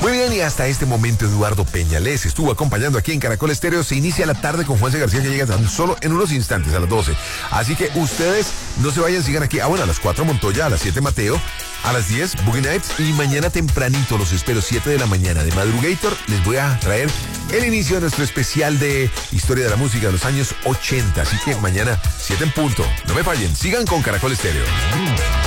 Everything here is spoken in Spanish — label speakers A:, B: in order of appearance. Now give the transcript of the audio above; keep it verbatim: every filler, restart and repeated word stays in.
A: Muy bien, y hasta este momento Eduardo Peña les estuvo acompañando aquí en Caracol Estéreo. Se inicia la tarde con Juanse García, que llega tan solo en unos instantes, a las doce. Así que ustedes no se vayan, sigan aquí. Ah, bueno, a las cuatro Montoya, a las siete Mateo, a las diez Boogie Nights, y mañana tempranito los espero, siete de la mañana de Madrugator. Les voy a traer el inicio de nuestro especial de historia de la música de los años ochenta. Así que mañana siete en punto. No me fallen, sigan con Caracol Estéreo.